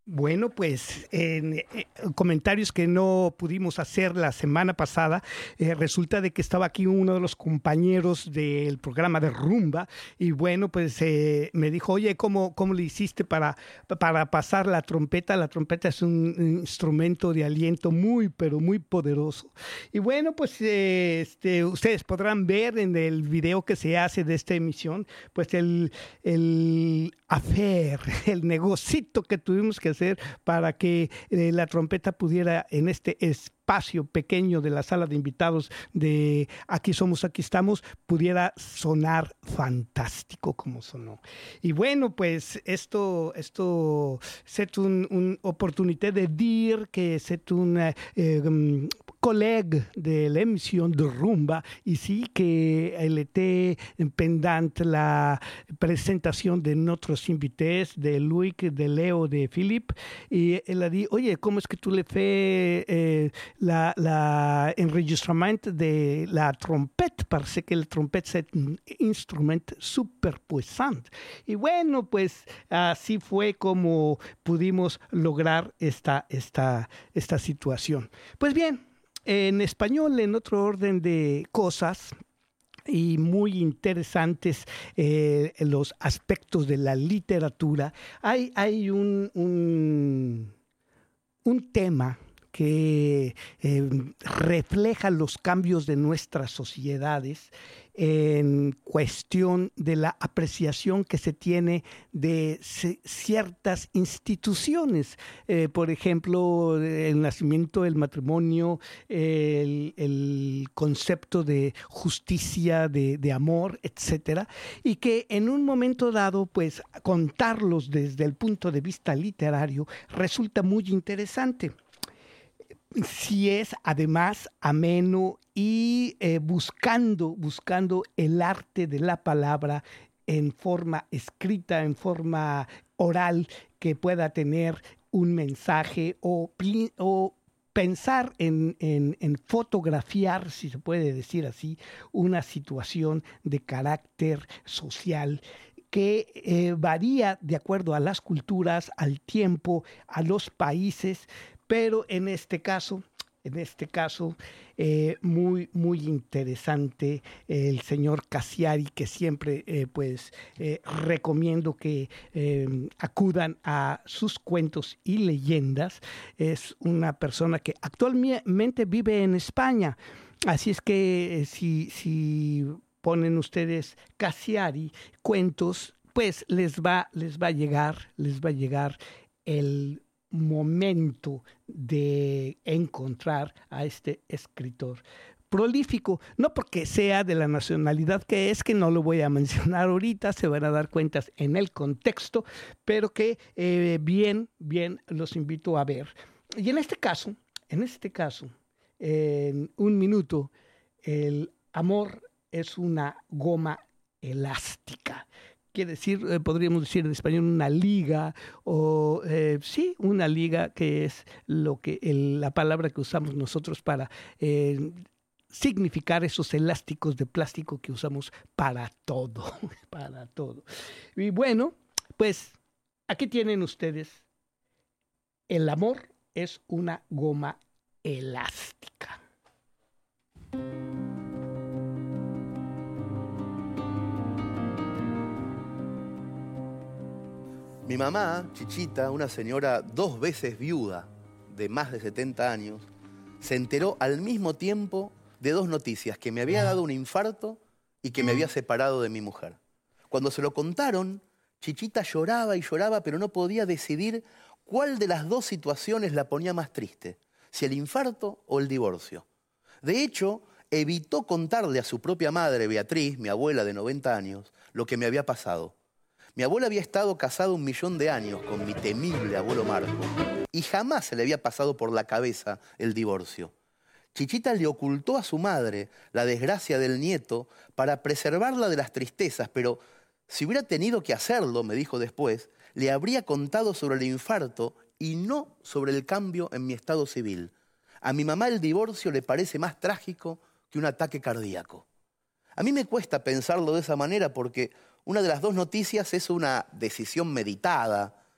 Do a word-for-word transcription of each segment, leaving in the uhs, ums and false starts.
Bueno, pues en eh, comentarios que no pudimos hacer la semana pasada, eh, resulta de que estaba aquí uno de los compañeros del programa de Rumba y bueno, pues eh, me dijo, oye, ¿cómo, cómo le hiciste para, para pasar la trompeta? La trompeta es un instrumento de aliento muy, pero muy poderoso. Y bueno, pues eh, este, ustedes podrán ver en el video que se hace de esta emisión, pues el, el affair, el negocito que tuvimos que hacer para que eh, la trompeta pudiera en este espacio pequeño de la sala de invitados de Aquí Somos, Aquí Estamos, pudiera sonar fantástico como sonó. Y bueno, pues esto, esto c'est una un oportunité de dir que c'est un eh, collègue de l'émission de Rumba ici que elle était pendant la presentación de nuestros invitados, de Luis, de Leo, de Philippe, y él le dijo, oye, ¿cómo es que tú le fais eh, la, la enregistramiento de la trompeta? Parece que el trompeta es un instrumento súper puissant. Y bueno, pues así fue como pudimos lograr esta, esta, esta situación. Pues bien, en español, en otro orden de cosas, y muy interesantes eh, los aspectos de la literatura, hay, hay un, un, un tema que eh, refleja los cambios de nuestras sociedades en cuestión de la apreciación que se tiene de c- ciertas instituciones. Eh, por ejemplo, el nacimiento, el matrimonio, el, el concepto de justicia, de, de amor, etcétera, y que en un momento dado, pues, contarlos desde el punto de vista literario resulta muy interesante. Si es además ameno y eh, buscando, buscando el arte de la palabra en forma escrita, en forma oral, que pueda tener un mensaje o, o pensar en, en, en fotografiar, si se puede decir así, una situación de carácter social que eh, varía de acuerdo a las culturas, al tiempo, a los países, pero en este caso, en este caso, eh, muy, muy interesante eh, el señor Cassiari, que siempre eh, pues eh, recomiendo que eh, acudan a sus cuentos y leyendas. Es una persona que actualmente vive en España, así es que eh, si, si ponen ustedes Cassiari cuentos, pues les va, les va a llegar, les va a llegar el momento de encontrar a este escritor prolífico, no porque sea de la nacionalidad que es, que no lo voy a mencionar ahorita, se van a dar cuentas en el contexto, pero que eh, bien, bien los invito a ver. Y en este caso, en este caso, en un minuto, el amor es una goma elástica. Quiere decir, eh, podríamos decir en español, una liga, o eh, sí, una liga, que es lo que el, la palabra que usamos nosotros para eh, significar esos elásticos de plástico que usamos para todo, para todo. Y bueno, pues aquí tienen ustedes, el amor es una goma elástica. Mi mamá, Chichita, una señora dos veces viuda de más de setenta años, se enteró al mismo tiempo de dos noticias: que me había dado un infarto y que me había separado de mi mujer. Cuando se lo contaron, Chichita lloraba y lloraba, pero no podía decidir cuál de las dos situaciones la ponía más triste, si el infarto o el divorcio. De hecho, evitó contarle a su propia madre, Beatriz, mi abuela de noventa años, lo que me había pasado. Mi abuela había estado casada un millón de años con mi temible abuelo Marco y jamás se le había pasado por la cabeza el divorcio. Chichita le ocultó a su madre la desgracia del nieto para preservarla de las tristezas, pero si hubiera tenido que hacerlo, me dijo después, le habría contado sobre el infarto y no sobre el cambio en mi estado civil. A mi mamá el divorcio le parece más trágico que un ataque cardíaco. A mí me cuesta pensarlo de esa manera porque una de las dos noticias es una decisión meditada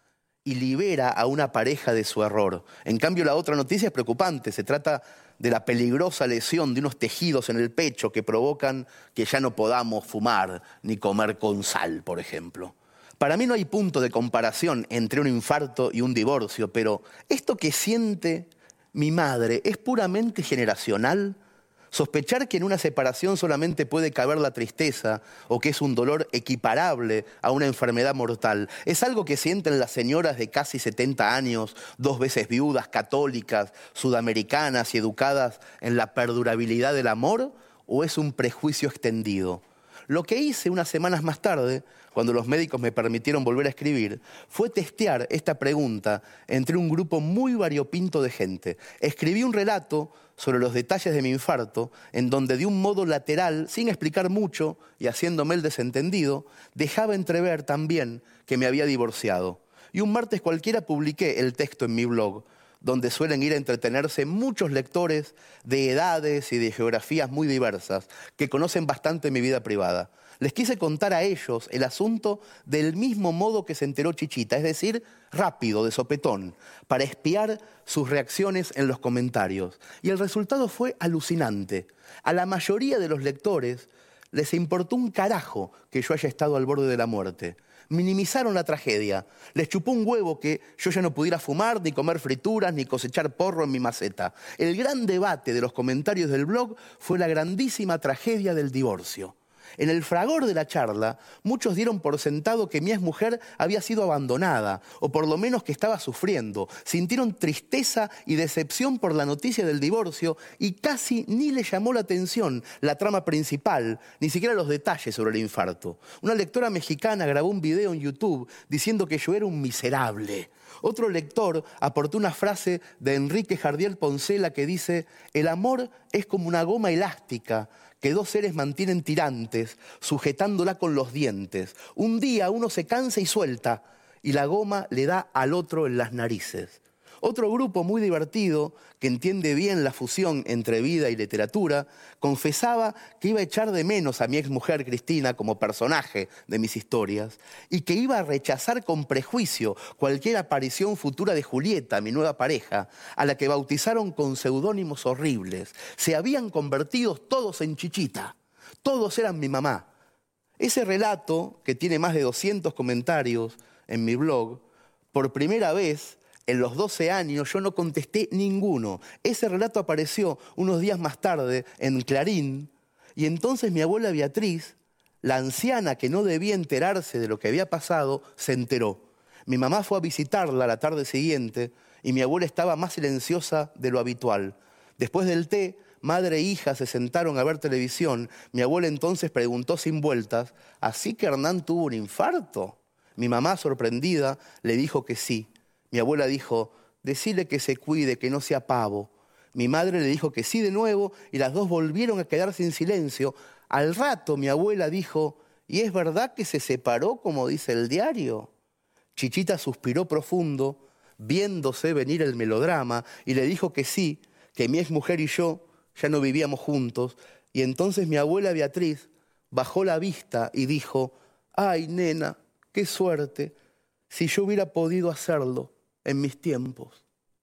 y libera a una pareja de su error. En cambio, la otra noticia es preocupante. Se trata de la peligrosa lesión de unos tejidos en el pecho que provocan que ya no podamos fumar ni comer con sal, por ejemplo. Para mí no hay punto de comparación entre un infarto y un divorcio, pero esto que siente mi madre es puramente generacional. Sospechar que en una separación solamente puede caber la tristeza o que es un dolor equiparable a una enfermedad mortal, ¿es algo que sienten las señoras de casi setenta años, dos veces viudas, católicas, sudamericanas y educadas en la perdurabilidad del amor, o es un prejuicio extendido? Lo que hice unas semanas más tarde, cuando los médicos me permitieron volver a escribir, fue testear esta pregunta entre un grupo muy variopinto de gente. Escribí un relato sobre los detalles de mi infarto, en donde de un modo lateral, sin explicar mucho y haciéndome el desentendido, dejaba entrever también que me había divorciado. Y un martes cualquiera publiqué el texto en mi blog, donde suelen ir a entretenerse muchos lectores de edades y de geografías muy diversas, que conocen bastante mi vida privada. Les quise contar a ellos el asunto del mismo modo que se enteró Chichita, es decir, rápido, de sopetón, para espiar sus reacciones en los comentarios. Y el resultado fue alucinante. A la mayoría de los lectores les importó un carajo que yo haya estado al borde de la muerte. Minimizaron la tragedia. Les chupó un huevo que yo ya no pudiera fumar, ni comer frituras, ni cosechar porro en mi maceta. El gran debate de los comentarios del blog fue la grandísima tragedia del divorcio. En el fragor de la charla, muchos dieron por sentado que mi exmujer había sido abandonada, o por lo menos que estaba sufriendo. Sintieron tristeza y decepción por la noticia del divorcio y casi ni les llamó la atención la trama principal, ni siquiera los detalles sobre el infarto. Una lectora mexicana grabó un video en YouTube diciendo que yo era un miserable. Otro lector aportó una frase de Enrique Jardiel Poncela que dice: el amor es como una goma elástica que dos seres mantienen tirantes, sujetándola con los dientes. Un día uno se cansa y suelta, y la goma le da al otro en las narices. Otro grupo muy divertido, que entiende bien la fusión entre vida y literatura, confesaba que iba a echar de menos a mi exmujer Cristina como personaje de mis historias y que iba a rechazar con prejuicio cualquier aparición futura de Julieta, mi nueva pareja, a la que bautizaron con seudónimos horribles. Se habían convertido todos en Chichita. Todos eran mi mamá. Ese relato, que tiene más de doscientos comentarios en mi blog, por primera vez en los doce años yo no contesté ninguno. Ese relato apareció unos días más tarde en Clarín y entonces mi abuela Beatriz, la anciana que no debía enterarse de lo que había pasado, se enteró. Mi mamá fue a visitarla la tarde siguiente y mi abuela estaba más silenciosa de lo habitual. Después del té, madre e hija se sentaron a ver televisión. Mi abuela entonces preguntó sin vueltas: ¿así que Hernán tuvo un infarto? Mi mamá, sorprendida, le dijo que sí. Mi abuela dijo: decile que se cuide, que no sea pavo. Mi madre le dijo que sí de nuevo y las dos volvieron a quedarse en silencio. Al rato mi abuela dijo: ¿y es verdad que se separó como dice el diario? Chichita suspiró profundo, viéndose venir el melodrama, y le dijo que sí, que mi exmujer y yo ya no vivíamos juntos. Y entonces mi abuela Beatriz bajó la vista y dijo: ay, nena, qué suerte, si yo hubiera podido hacerlo en mis tiempos.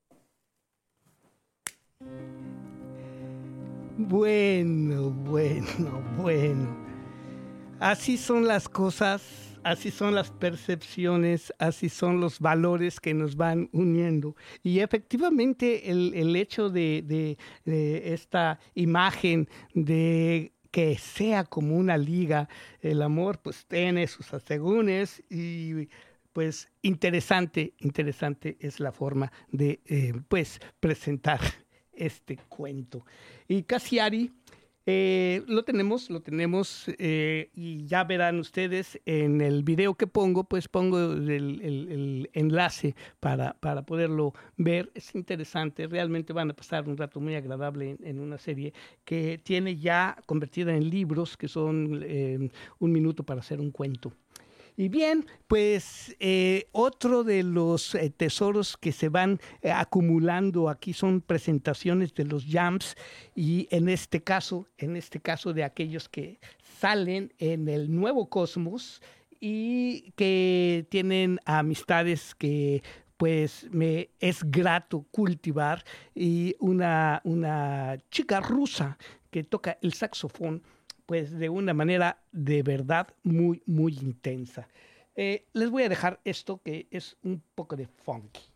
Bueno, bueno, bueno. Así son las cosas, así son las percepciones, así son los valores que nos van uniendo. Y efectivamente el, el hecho de, de, de esta imagen de que sea como una liga, el amor pues tiene sus asegúnes y pues interesante, interesante es la forma de eh, pues presentar este cuento. Y Cassiari, eh, lo tenemos, lo tenemos eh, y ya verán ustedes en el video que pongo, pues pongo el, el, el enlace para, para poderlo ver. Es interesante, realmente van a pasar un rato muy agradable en, en una serie que tiene ya convertida en libros que son eh, un minuto para hacer un cuento. Y bien, pues eh, otro de los eh, tesoros que se van eh, acumulando aquí son presentaciones de los jams y en este caso, en este caso de aquellos que salen en el Nuevo Cosmos y que tienen amistades que pues me es grato cultivar, y una, una chica rusa que toca el saxofón pues de una manera de verdad muy, muy intensa. Eh, les voy a dejar esto que es un poco de funky.